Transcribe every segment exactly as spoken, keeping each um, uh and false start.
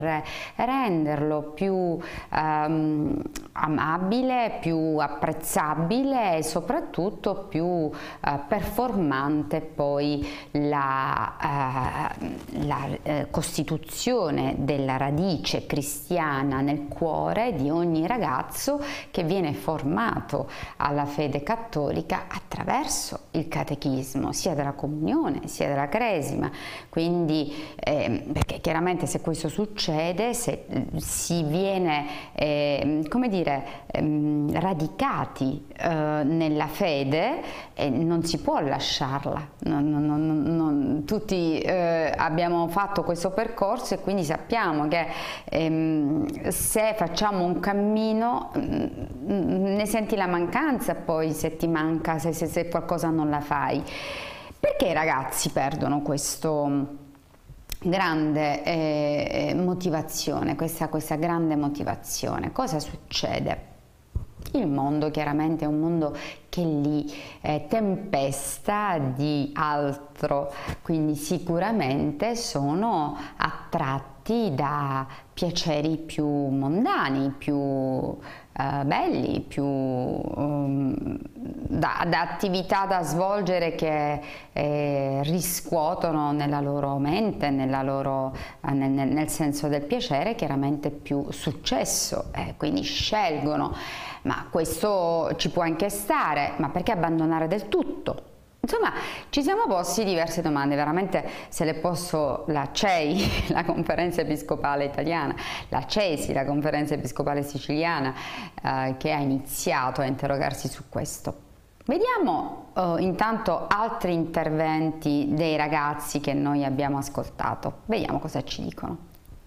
renderlo più ehm, amabile, più apprezzabile e soprattutto più eh, performante poi la, eh, la eh, costituzione della radice cristiana nel cuore di ogni ragazzo che viene formato alla fede cattolica attraverso il catechismo, sia della comunione sia della cresima. Quindi eh, perché chiaramente se questo succede, se si viene eh, come dire ehm, radicati eh, nella fede, eh, non si può lasciarla. Non, non, non, non, tutti eh, abbiamo fatto questo percorso e quindi sappiamo che ehm, se facciamo un cammino mh, ne senti la mancanza poi se ti manca, se, se, se qualcosa non la fai. Perché i ragazzi perdono questo grande eh, motivazione, questa, questa grande motivazione? Cosa succede? Il mondo chiaramente è un mondo che li eh, tempesta di altro, quindi sicuramente sono attratti da piaceri più mondani, più eh, belli, più um, da, da attività da svolgere che eh, riscuotono nella loro mente, nella loro, eh, nel, nel senso del piacere, chiaramente più successo, eh, quindi scelgono. Ma questo ci può anche stare, ma perché abbandonare del tutto? Insomma, ci siamo posti diverse domande, veramente se le posso la C E I, la Conferenza Episcopale Italiana, la C E S I, la Conferenza Episcopale Siciliana, eh, che ha iniziato a interrogarsi su questo. Vediamo eh, intanto altri interventi dei ragazzi che noi abbiamo ascoltato, vediamo cosa ci dicono.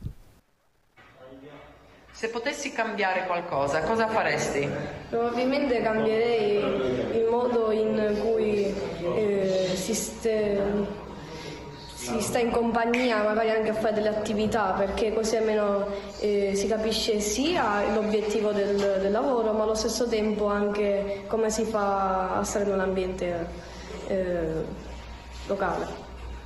Se potessi cambiare qualcosa, cosa faresti? Probabilmente cambierei il modo in cui eh, si, ste, si sta in compagnia, magari anche a fare delle attività, perché così almeno eh, si capisce sia l'obiettivo del, del lavoro, ma allo stesso tempo anche come si fa a stare in un ambiente eh, locale.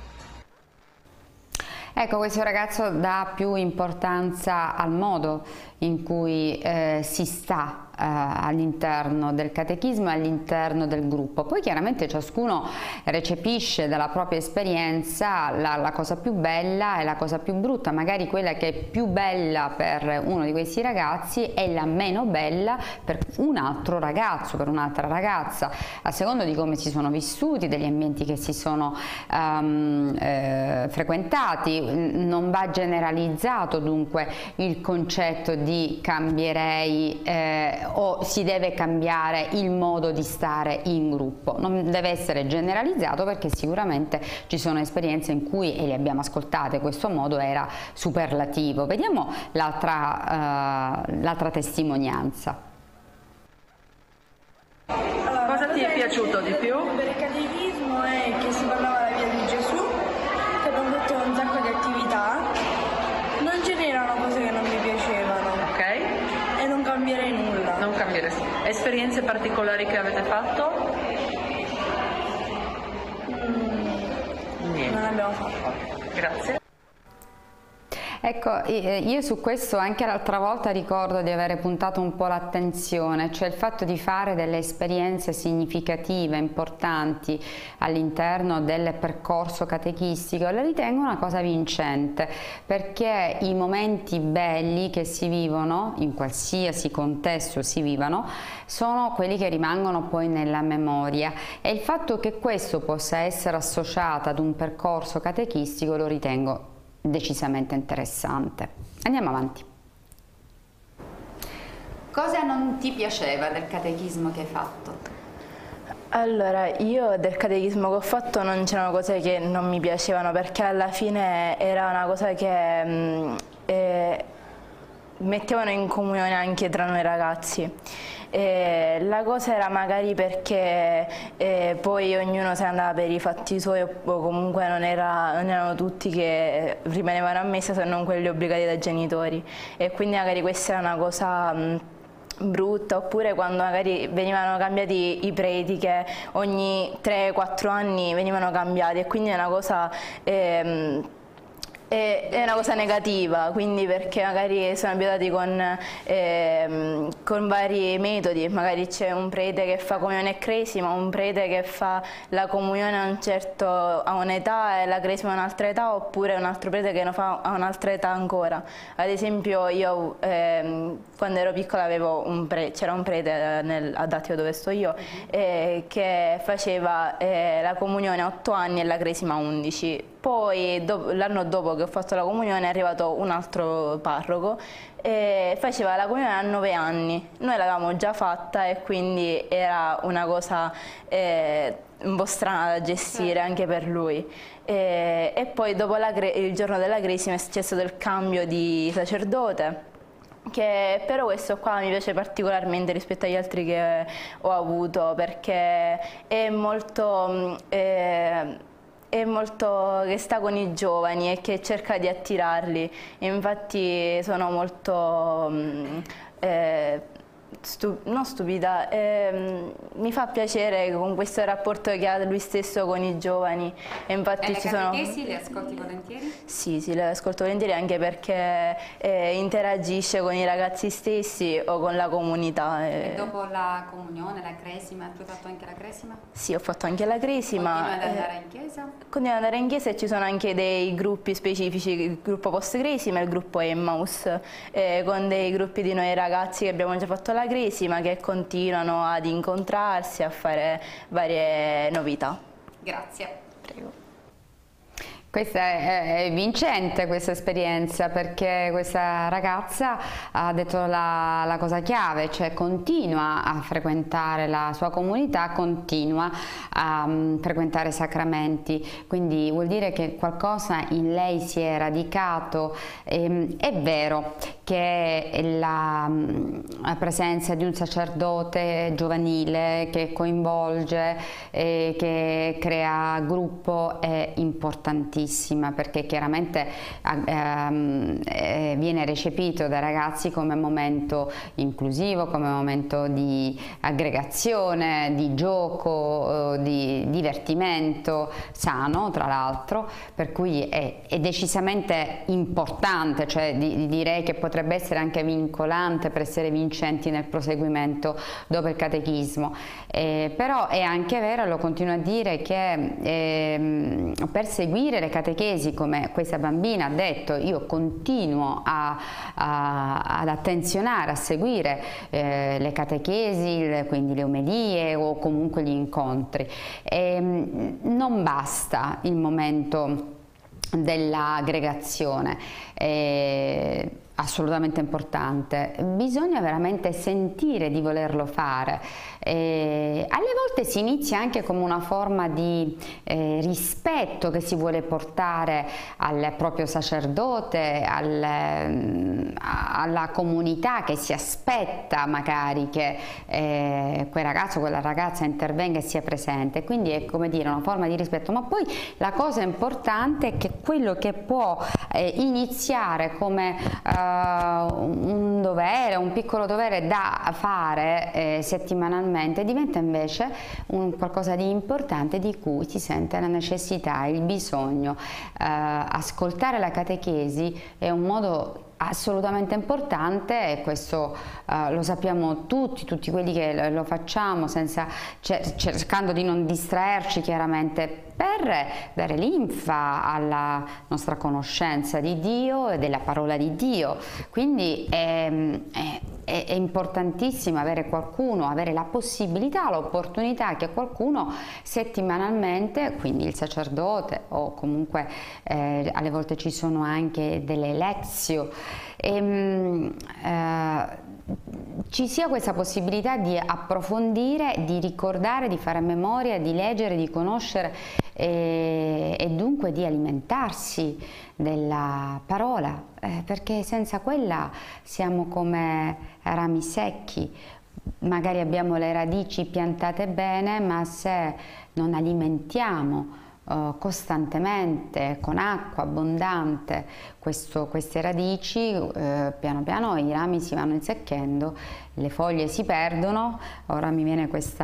Ecco, questo ragazzo dà più importanza al modo in cui eh, si sta eh, all'interno del catechismo e all'interno del gruppo. Poi chiaramente ciascuno recepisce dalla propria esperienza la, la cosa più bella e la cosa più brutta, magari quella che è più bella per uno di questi ragazzi è la meno bella per un altro ragazzo, per un'altra ragazza, a seconda di come si sono vissuti, degli ambienti che si sono um, eh, frequentati. Non va generalizzato dunque il concetto di cambierei eh, o si deve cambiare il modo di stare in gruppo, non deve essere generalizzato perché sicuramente ci sono esperienze in cui, e le abbiamo ascoltate, questo modo era superlativo. Vediamo l'altra uh, l'altra testimonianza. Allora, cosa ti è piaciuto di più? Per il catechismo è che si parlava della vita di Gesù, che abbiamo fatto un sacco di attività, non ce n'erano cose che non mi piacevano. Ok. E non cambierei nulla. Non cambiare. Esperienze particolari che avete fatto? Mm, Niente. non abbiamo fatto. Grazie. Ecco, io su questo anche l'altra volta ricordo di avere puntato un po' l'attenzione, cioè il fatto di fare delle esperienze significative, importanti all'interno del percorso catechistico, la ritengo una cosa vincente, perché i momenti belli che si vivono, in qualsiasi contesto si vivano, sono quelli che rimangono poi nella memoria, e il fatto che questo possa essere associato ad un percorso catechistico lo ritengo decisamente interessante. Andiamo avanti. Cosa non ti piaceva del catechismo che hai fatto? Allora, io del catechismo che ho fatto non c'erano cose che non mi piacevano, perché alla fine era una cosa che mh, eh, mettevano in comunione anche tra noi ragazzi. E la cosa era magari perché eh, poi ognuno se ne andava per i fatti suoi, o comunque non, era, non erano tutti che rimanevano a messa, se non quelli obbligati dai genitori, e quindi magari questa era una cosa mh, brutta. Oppure quando magari venivano cambiati i preti, che ogni tre quattro anni venivano cambiati, e quindi è una cosa ehm, è, è una cosa negativa, quindi perché magari sono abituati con, eh, con vari metodi, magari c'è un prete che fa comunione e cresima, un prete che fa la comunione a, un certo, a un'età e la cresima a un'altra età, oppure un altro prete che lo fa a un'altra età ancora. Ad esempio io eh, quando ero piccola avevo un pre, c'era un prete nel, ad Attio dove sto io eh, che faceva eh, la comunione a otto anni e la cresima a undici. Poi l'anno dopo che ho fatto la comunione è arrivato un altro parroco e faceva la comunione a nove anni. Noi l'avevamo già fatta e quindi era una cosa eh, un po' strana da gestire anche per lui. E, e poi dopo la, il giorno della cresima c'è stato il cambio di sacerdote, che però questo qua mi piace particolarmente rispetto agli altri che ho avuto, perché è molto... Eh, è molto che sta con i giovani e che cerca di attirarli, infatti sono molto eh, stu non stupida, eh, mi fa piacere con questo rapporto che ha lui stesso con i giovani. E infatti e le ci sono... catechesi le ascolti volentieri? Sì, sì, le ascolto volentieri anche perché eh, interagisce con i ragazzi stessi o con la comunità. E dopo la comunione, la cresima, tu hai fatto anche la cresima? Sì, ho fatto anche la cresima. Continui ad andare in chiesa? Continuo ad andare in chiesa e ci sono anche dei gruppi specifici, il gruppo post-cresima e il gruppo Emmaus, eh, con dei gruppi di noi ragazzi che abbiamo già fatto la cresima, che continuano ad incontrarsi, a fare varie novità. Grazie. Prego. Questa è, è vincente questa esperienza, perché questa ragazza ha detto la, la cosa chiave, cioè continua a frequentare la sua comunità, continua a um, frequentare i sacramenti, quindi vuol dire che qualcosa in lei si è radicato. E, è vero che la, la presenza di un sacerdote giovanile che coinvolge e che crea gruppo è importantissimo, perché chiaramente ehm, eh, viene recepito dai ragazzi come momento inclusivo, come momento di aggregazione, di gioco, eh, di divertimento sano, tra l'altro, per cui è, è decisamente importante, cioè di, di direi che potrebbe essere anche vincolante per essere vincenti nel proseguimento dopo il catechismo. Eh, però è anche vero, lo continuo a dire, che eh, per seguire le catechesi, come questa bambina ha detto, io continuo a, a, ad attenzionare, a seguire eh, le catechesi, le, quindi le omelie o comunque gli incontri. E, non basta il momento dell'aggregazione, è assolutamente importante, bisogna veramente sentire di volerlo fare. E alle volte si inizia anche come una forma di eh, rispetto che si vuole portare al proprio sacerdote, al, alla comunità che si aspetta magari che eh, quel ragazzo o quella ragazza intervenga e sia presente, quindi è come dire una forma di rispetto. Ma poi la cosa importante è che quello che può eh, iniziare come eh, un dovere, un piccolo dovere da fare eh, settimanalmente, diventa invece un qualcosa di importante di cui si sente la necessità, il bisogno. Eh, ascoltare la catechesi è un modo assolutamente importante, e questo uh, lo sappiamo tutti, tutti quelli che lo facciamo, senza, cer cercando di non distraerci chiaramente, per dare linfa alla nostra conoscenza di Dio e della parola di Dio. Quindi è, è, è importantissimo avere qualcuno, avere la possibilità, l'opportunità che qualcuno settimanalmente, quindi il sacerdote o comunque eh, alle volte ci sono anche delle lezioni, E, eh, ci sia questa possibilità di approfondire, di ricordare, di fare memoria, di leggere, di conoscere e, e dunque di alimentarsi della parola, eh, perché senza quella siamo come rami secchi. Magari abbiamo le radici piantate bene, ma se non alimentiamo costantemente con acqua abbondante questo, queste radici, eh, piano piano i rami si vanno insecchendo, le foglie si perdono. Ora mi viene questa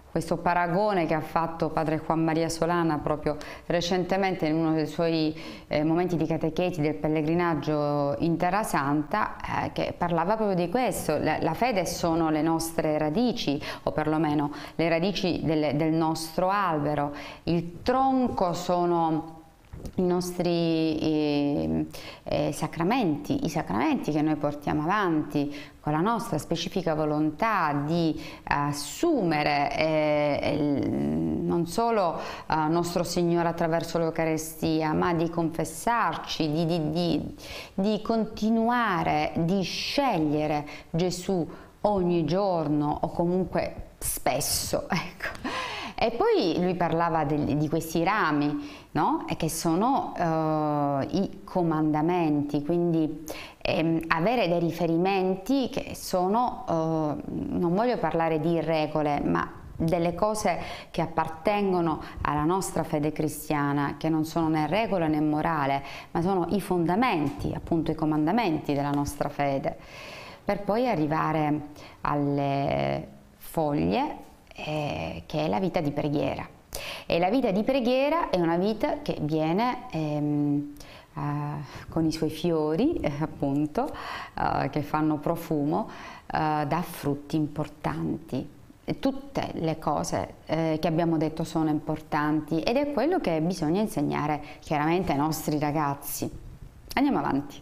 questo paragone che ha fatto padre Juan Maria Solana proprio recentemente in uno dei suoi eh, momenti di catechesi del pellegrinaggio in Terra Santa, eh, che parlava proprio di questo. La, la fede sono le nostre radici, o perlomeno le radici del, del nostro albero, il tronco sono i nostri eh, eh, sacramenti, i sacramenti che noi portiamo avanti con la nostra specifica volontà di assumere eh, il, non solo eh, nostro Signore attraverso l'Eucarestia, ma di confessarci, di, di, di, di continuare, di scegliere Gesù ogni giorno o comunque spesso, ecco. E poi lui parlava di, di questi rami, no? E che sono uh, i comandamenti, quindi ehm, avere dei riferimenti che sono, uh, non voglio parlare di regole, ma delle cose che appartengono alla nostra fede cristiana, che non sono né regole né morale, ma sono i fondamenti, appunto i comandamenti della nostra fede, per poi arrivare alle foglie, Eh, che è la vita di preghiera. E la vita di preghiera è una vita che viene ehm, eh, con i suoi fiori, eh, appunto, eh, che fanno profumo, eh, da frutti importanti. E tutte le cose eh, che abbiamo detto sono importanti ed è quello che bisogna insegnare chiaramente ai nostri ragazzi. Andiamo avanti.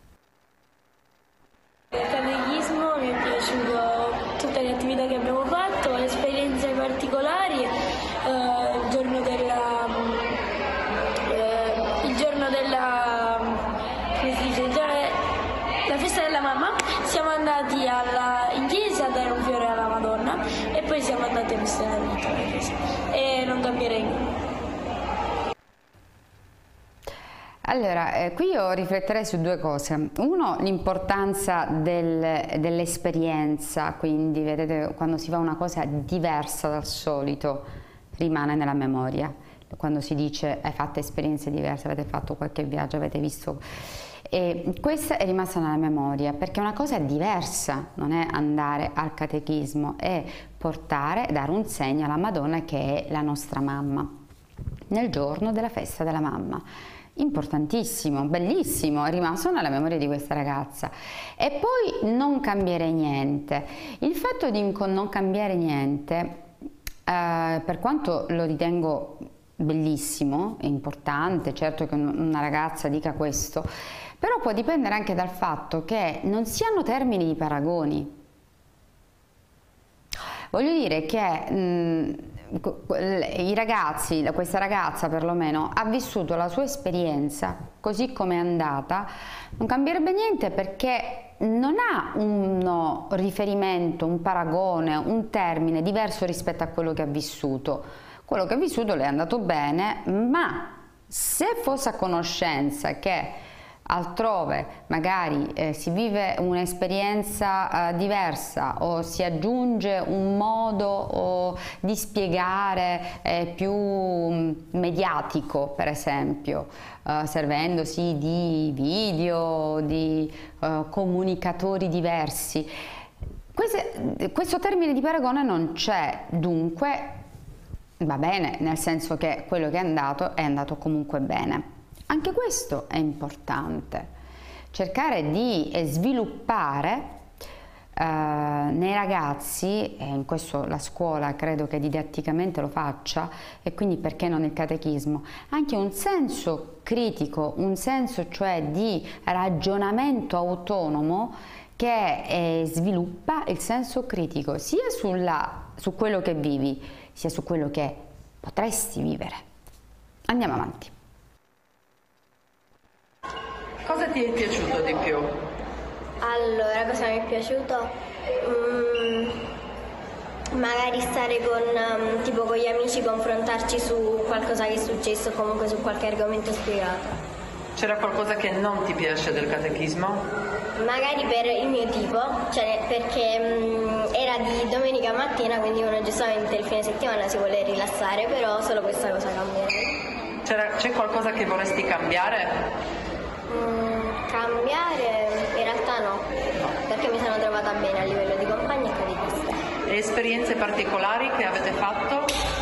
Il catechismo mi è piaciuto, tutte le attività che abbiamo fatto, le esperienze particolari, eh, il giorno della, eh, il giorno della, come si dice, il giorno de- la festa della mamma, siamo andati alla, in chiesa a dare un fiore alla Madonna e poi siamo andati a visitare tutta la chiesa e non cambierei nulla. Allora, eh, qui io rifletterei su due cose. Uno, l'importanza del, dell'esperienza, quindi vedete quando si fa una cosa diversa dal solito rimane nella memoria. Quando si dice hai fatto esperienze diverse, avete fatto qualche viaggio, avete visto... E questa è rimasta nella memoria perché una cosa è diversa, non è andare al catechismo, è portare, dare un segno alla Madonna che è la nostra mamma, nel giorno della festa della mamma. Importantissimo, bellissimo, è rimasto nella memoria di questa ragazza. E poi non cambiare niente. Il fatto di non cambiare niente, eh, per quanto lo ritengo bellissimo, è importante, certo che una ragazza dica questo, però può dipendere anche dal fatto che non si hanno termini di paragoni. Voglio dire che mh, i ragazzi, questa ragazza perlomeno, ha vissuto la sua esperienza così come è andata, non cambierebbe niente perché non ha un riferimento, un paragone, un termine diverso rispetto a quello che ha vissuto. Quello che ha vissuto le è andato bene, ma se fosse a conoscenza che altrove magari eh, si vive un'esperienza eh, diversa o si aggiunge un modo o di spiegare eh, più mediatico, per esempio, eh, servendosi di video, di eh, comunicatori diversi. Queste, questo termine di paragone non c'è, dunque va bene, nel senso che quello che è andato è andato comunque bene. Anche questo è importante, cercare di sviluppare eh, nei ragazzi, e in questo la scuola credo che didatticamente lo faccia, e quindi perché non il catechismo, anche un senso critico, un senso cioè di ragionamento autonomo che eh, sviluppa il senso critico sia sulla, su quello che vivi, sia su quello che potresti vivere. Andiamo avanti. Cosa ti è piaciuto di più? Allora, cosa mi è piaciuto? Mm, magari stare con, um, tipo con gli amici, confrontarci su qualcosa che è successo, comunque su qualche argomento spiegato. C'era qualcosa che non ti piace del catechismo? Magari per il mio tipo, cioè perché um, era di domenica mattina, quindi uno giustamente il fine settimana si vuole rilassare, però solo questa cosa cambierei. C'è qualcosa che vorresti cambiare? Mm, cambiare in realtà no, no, perché mi sono trovata bene a livello di compagni e catechista. E E esperienze particolari che avete fatto?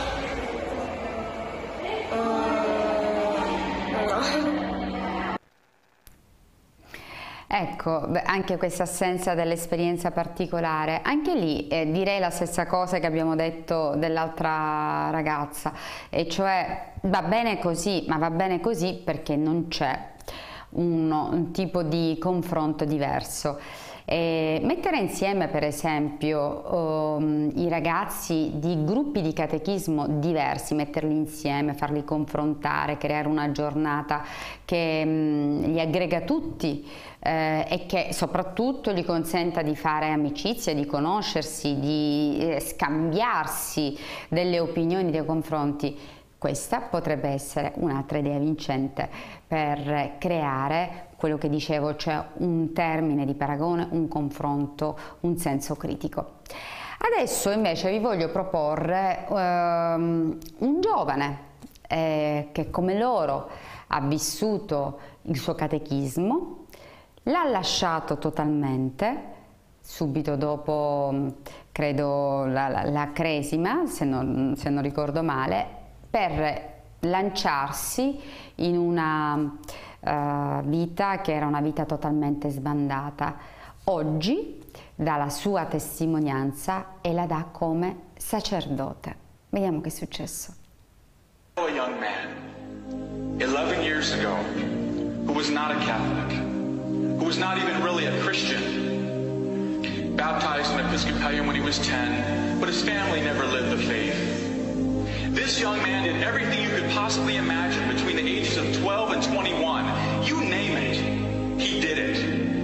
Ecco, anche questa assenza dell'esperienza particolare, anche lì eh, direi la stessa cosa che abbiamo detto dell'altra ragazza, e cioè va bene così, ma va bene così perché non c'è uno, un tipo di confronto diverso. E mettere insieme per esempio um, i ragazzi di gruppi di catechismo diversi, metterli insieme, farli confrontare, creare una giornata che um, li aggrega tutti eh, e che soprattutto gli consenta di fare amicizia, di conoscersi, di eh, scambiarsi delle opinioni, dei confronti. Questa potrebbe essere un'altra idea vincente per creare quello che dicevo, cioè un termine di paragone, un confronto, un senso critico. Adesso invece vi voglio proporre um, un giovane eh, che come loro ha vissuto il suo catechismo, l'ha lasciato totalmente, subito dopo, credo, la, la, la cresima, se non, se non ricordo male, per lanciarsi in una uh, vita che era una vita totalmente sbandata. Oggi dà la sua testimonianza e la dà come sacerdote. Vediamo che è successo. A young man, eleven years ago, who was not a Catholic, who was not even really a Christian, baptized an Episcopalian when he was ten, but his family never lived the faith. This young man did everything you could possibly imagine between the ages of twelve and twenty-one. You name it, he did it.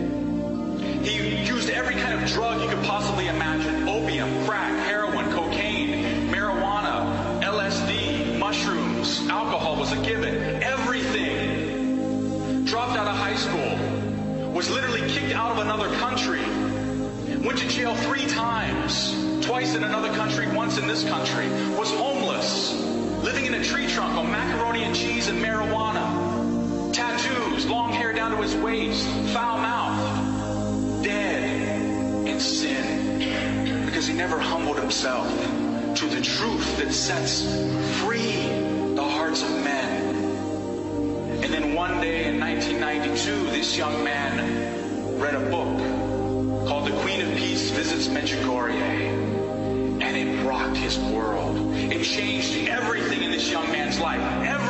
He used every kind of drug you could possibly imagine: opium, crack, heroin, cocaine, marijuana, L S D, mushrooms, alcohol was a given, everything. Dropped out of high school, was literally kicked out of another country, went to jail three times. Twice in another country, once in this country, was homeless, living in a tree trunk on macaroni and cheese and marijuana, tattoos, long hair down to his waist, foul mouth, dead in sin, because he never humbled himself to the truth that sets free the hearts of men. And then one day in nineteen ninety-two, this young man read a book called The Queen of Peace Visits Medjugorje. And it rocked his world. It changed everything in this young man's life.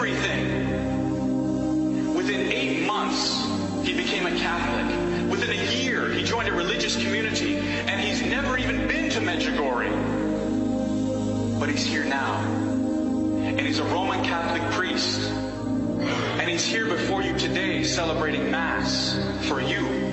Everything. Within eight months, he became a Catholic. Within a year, he joined a religious community. And he's never even been to Medjugorje. But he's here now. And he's a Roman Catholic priest. And he's here before you today celebrating Mass for you.